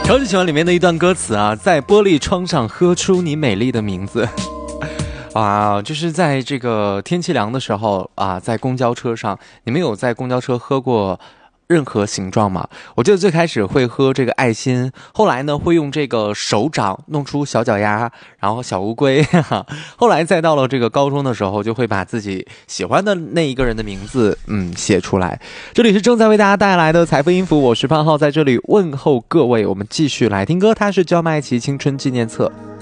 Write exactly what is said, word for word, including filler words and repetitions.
超级喜欢里面的一段歌词啊，在玻璃窗上喝出你美丽的名字。啊，就是在这个天气凉的时候啊，在公交车上，你们有在公交车喝过任何形状吗？我记得最开始会喝这个爱心，后来呢会用这个手掌弄出小脚丫，然后小乌龟，后来再到了这个高中的时候，就会把自己喜欢的那一个人的名字嗯写出来。这里是正在为大家带来的财富音符，我是潘浩，在这里问候各位。我们继续来听歌，它是焦麦琪青春纪念册。